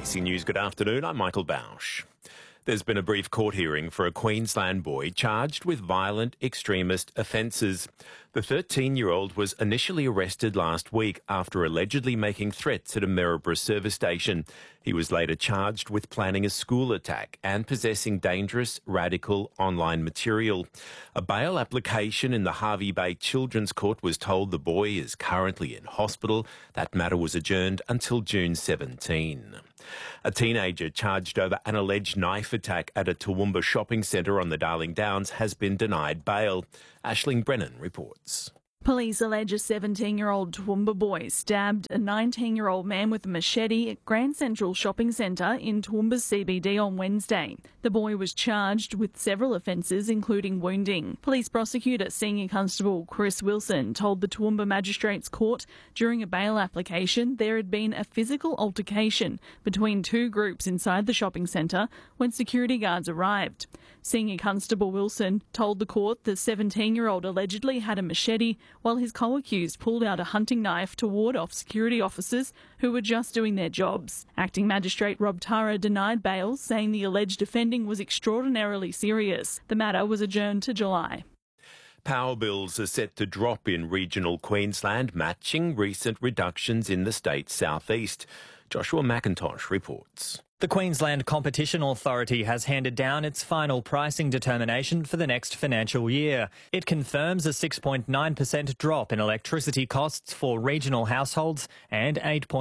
ABC News, good afternoon. I'm Michael Bausch. There's been a brief court hearing for a Queensland boy charged with violent extremist offences. The 13-year-old was initially arrested last week after allegedly making threats at a Maryborough service station. He was later charged with planning a school attack and possessing dangerous, radical online material. A bail application in the Hervey Bay Children's Court was told the boy is currently in hospital. That matter was adjourned until June 17. A teenager charged over an alleged knife attack at a Toowoomba shopping centre on the Darling Downs has been denied bail. Aisling Brennan reports. Police allege a 17-year-old Toowoomba boy stabbed a 19-year-old man with a machete at Grand Central Shopping Centre in Toowoomba's CBD on Wednesday. The boy was charged with several offences, including wounding. Police prosecutor Senior Constable Chris Wilson told the Toowoomba Magistrates Court during a bail application there had been a physical altercation between two groups inside the shopping centre when security guards arrived. Senior Constable Wilson told the court the 17-year-old allegedly had a machete while his co-accused pulled out a hunting knife to ward off security officers who were just doing their jobs. Acting Magistrate Rob Tara denied bail, saying the alleged offending was extraordinarily serious. The matter was adjourned to July. Power bills are set to drop in regional Queensland, matching recent reductions in the state's southeast. Joshua McIntosh reports. The Queensland Competition Authority has handed down its final pricing determination for the next financial year. It confirms a 6.9% drop in electricity costs for regional households and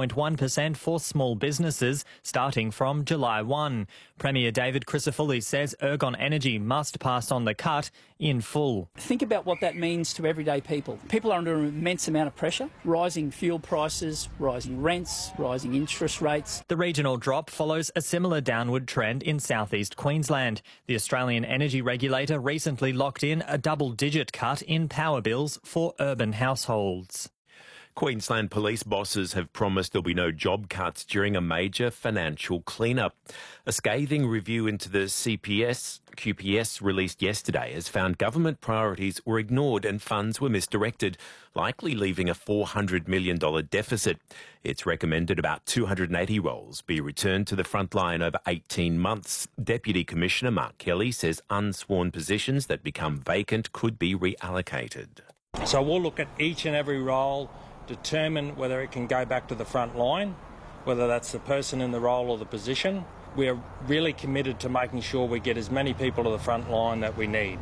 8.1% for small businesses starting from July 1. Premier David Crisafulli says Ergon Energy must pass on the cut in full. Think about what that means to everyday people. People are under an immense amount of pressure. Rising fuel prices, rising rents, rising interest rates. The regional drop follows a similar downward trend in southeast Queensland. The Australian Energy Regulator recently locked in a double-digit cut in power bills for urban households. Queensland police bosses have promised there'll be no job cuts during a major financial clean-up. A scathing review into the QPS released yesterday has found government priorities were ignored and funds were misdirected, likely leaving a $400 million deficit. It's recommended about 280 roles be returned to the front line over 18 months. Deputy Commissioner Mark Kelly says unsworn positions that become vacant could be reallocated. So we'll look at each and every role, determine whether it can go back to the front line, whether that's the person in the role or the position. We're really committed to making sure we get as many people to the front line that we need.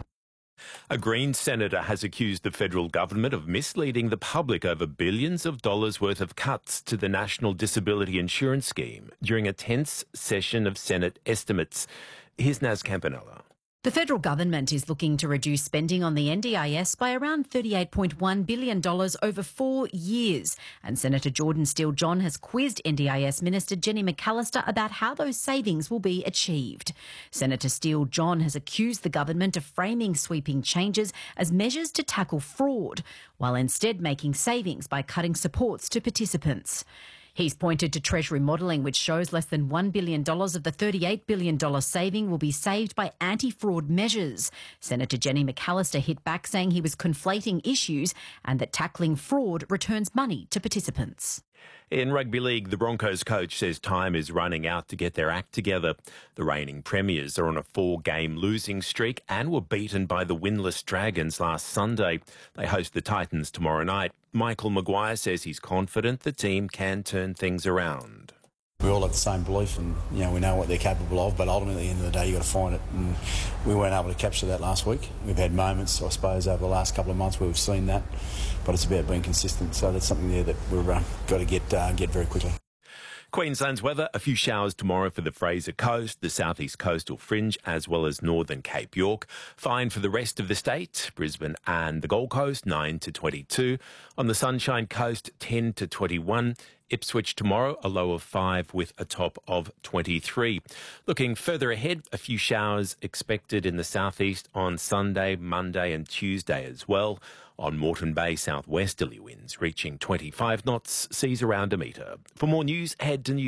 A Green senator has accused the federal government of misleading the public over billions of dollars worth of cuts to the National Disability Insurance Scheme during a tense session of Senate estimates. Here's Naz Campanella. The federal government is looking to reduce spending on the NDIS by around $38.1 billion over 4 years. And Senator Jordan Steele-John has quizzed NDIS Minister Jenny McAllister about how those savings will be achieved. Senator Steele-John has accused the government of framing sweeping changes as measures to tackle fraud, while instead making savings by cutting supports to participants. He's pointed to Treasury modelling, which shows less than $1 billion of the $38 billion saving will be saved by anti-fraud measures. Senator Jenny McAllister hit back, saying he was conflating issues and that tackling fraud returns money to participants. In rugby league, the Broncos coach says time is running out to get their act together. The reigning premiers are on a 4-game losing streak and were beaten by the winless Dragons last Sunday. They host the Titans tomorrow night. Michael Maguire says he's confident the team can turn things around. We all have the same belief and, we know what they're capable of, but ultimately at the end of the day, you've got to find it. And we weren't able to capture that last week. We've had moments, I suppose, over the last couple of months where we've seen that, but it's about being consistent. So that's something there that we've got to get very quickly. Queensland's weather, a few showers tomorrow for the Fraser Coast, the southeast coastal fringe, as well as northern Cape York. Fine for the rest of the state, Brisbane and the Gold Coast, 9 to 22. On the Sunshine Coast, 10 to 21. Ipswich tomorrow, a low of 5 with a top of 23. Looking further ahead, a few showers expected in the southeast on Sunday, Monday and Tuesday as well. On Moreton Bay, southwesterly winds reaching 25 knots, seas around a metre. For more news, head to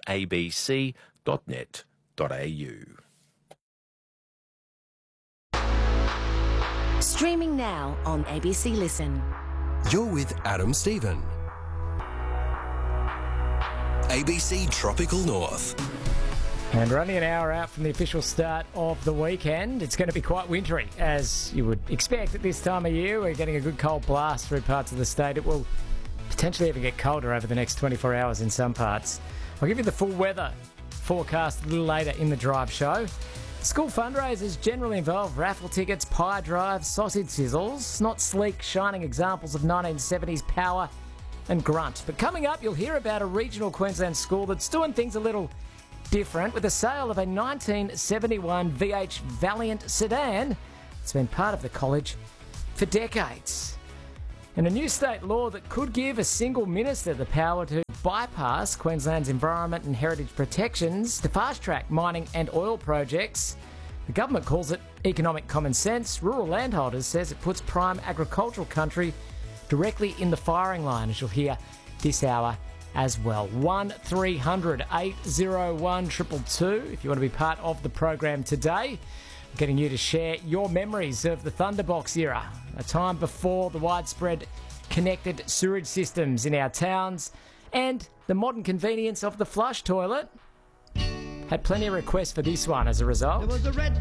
news.abc.net.au. Streaming now on ABC Listen. You're with Adam Stephen. ABC Tropical North. And we're only an hour out from the official start of the weekend. It's going to be quite wintry, as you would expect at this time of year. We're getting a good cold blast through parts of the state. It will potentially even get colder over the next 24 hours in some parts. I'll give you the full weather forecast a little later in the drive show. School fundraisers generally involve raffle tickets, pie drives, sausage sizzles, not sleek, shining examples of 1970s power and grunt. But coming up, you'll hear about a regional Queensland school that's doing things a little different with the sale of a 1971 VH Valiant sedan. It's been part of the college for decades. And a new state law that could give a single minister the power to bypass Queensland's environment and heritage protections to fast-track mining and oil projects. The government calls it economic common sense. Rural Landholders says it puts prime agricultural country directly in the firing line, as you'll hear this hour as well. 1300 801 222 if you want to be part of the program today. I'm getting you to share your memories of the Thunderbox era, a time before the widespread connected sewerage systems in our towns and the modern convenience of the flush toilet. Had plenty of requests for this one as a result. There was a red